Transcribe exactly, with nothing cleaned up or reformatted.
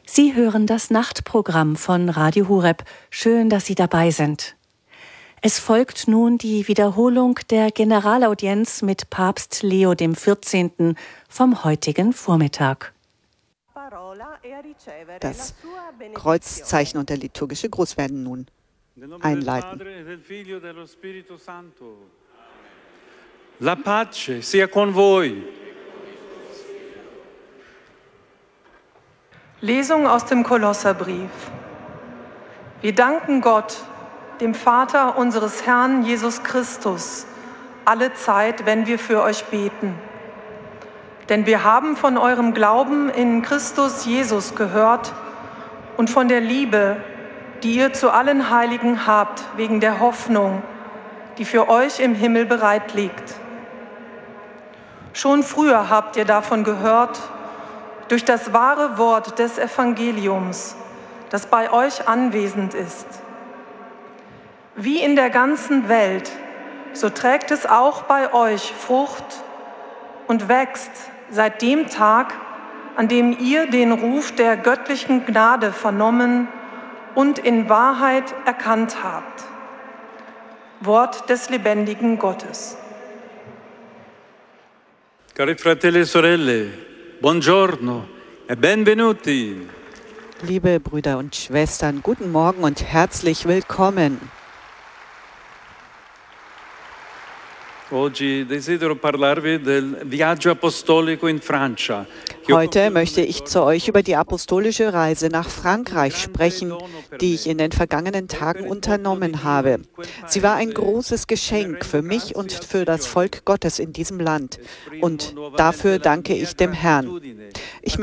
Sie hören das Nachtprogramm von Radio Horeb. Schön, dass Sie dabei sind. Es folgt nun die Wiederholung der Generalaudienz mit Papst Leo der vierzehnte. Vom heutigen Vormittag. Das Kreuzzeichen und der liturgische Gruß werden nun einleiten. La pace sia con voi. Lesung aus dem Kolosserbrief. Wir danken Gott, dem Vater unseres Herrn Jesus Christus, alle Zeit, wenn wir für euch beten. Denn wir haben von eurem Glauben in Christus Jesus gehört und von der Liebe, die ihr zu allen Heiligen habt, wegen der Hoffnung, die für euch im Himmel bereit liegt. Schon früher habt ihr davon gehört, durch das wahre Wort des Evangeliums, das bei euch anwesend ist. Wie in der ganzen Welt, so trägt es auch bei euch Frucht und wächst seit dem Tag, an dem ihr den Ruf der göttlichen Gnade vernommen und in Wahrheit erkannt habt. Wort des lebendigen Gottes. Cari fratelli e sorelle, buongiorno e benvenuti. Liebe Brüder und Schwestern, guten Morgen und herzlich willkommen. Oggi desidero parlarvi del viaggio apostolico in Francia. Heute möchte ich zu euch über die apostolische Reise nach Frankreich sprechen, die ich in den vergangenen Tagen unternommen habe. Sie war ein großes Geschenk für mich und für das Volk Gottes in diesem Land. Und dafür danke ich dem Herrn. Ich